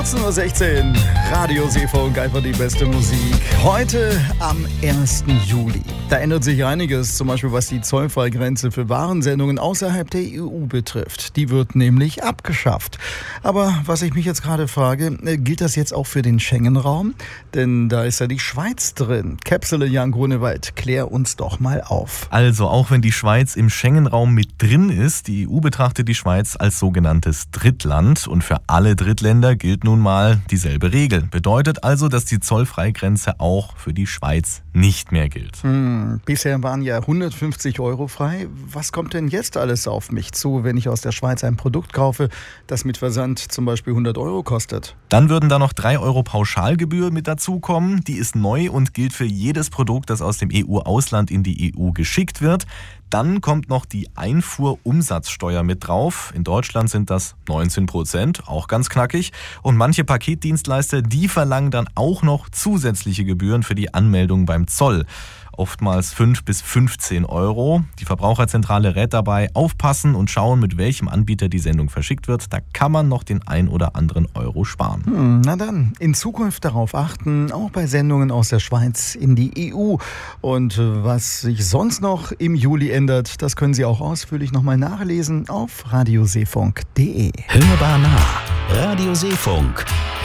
14.16 Uhr, Radio Seefunk, einfach die beste Musik. Heute am 1. Juli. Da ändert sich einiges, zum Beispiel was die Zollfreigrenze für Warensendungen außerhalb der EU betrifft. Die wird nämlich abgeschafft. Aber was ich mich jetzt gerade frage, gilt das jetzt auch für den Schengen-Raum? Denn da ist ja die Schweiz drin. Käpsele Jan Grunewald, klär uns doch mal auf. Also, auch wenn die Schweiz im Schengen-Raum mit drin ist, die EU betrachtet die Schweiz als sogenanntes Drittland. Und für alle Drittländer gilt nun mal dieselbe Regel. Bedeutet also, dass die Zollfreigrenze auch für die Schweiz nicht mehr gilt. Bisher waren ja 150 € frei. Was kommt denn jetzt alles auf mich zu, wenn ich aus der Schweiz ein Produkt kaufe, das mit Versand zum Beispiel 100 € kostet? Dann würden da noch 3 € Pauschalgebühr mit dazukommen. Die ist neu und gilt für jedes Produkt, das aus dem EU-Ausland in die EU geschickt wird. Dann kommt noch die Einfuhrumsatzsteuer mit drauf. In Deutschland sind das 19%, auch ganz knackig. Und manche Paketdienstleister, die verlangen dann auch noch zusätzliche Gebühren für die Anmeldung beim Zoll. Oftmals 5 bis 15 €. Die Verbraucherzentrale rät dabei, aufpassen und schauen, mit welchem Anbieter die Sendung verschickt wird. Da kann man noch den ein oder anderen Euro sparen. Na dann, in Zukunft darauf achten, auch bei Sendungen aus der Schweiz in die EU. Und was sich sonst noch im Juli ändert, das können Sie auch ausführlich nochmal nachlesen auf radioseefunk.de. Hörbar nah. Radio Seefunk.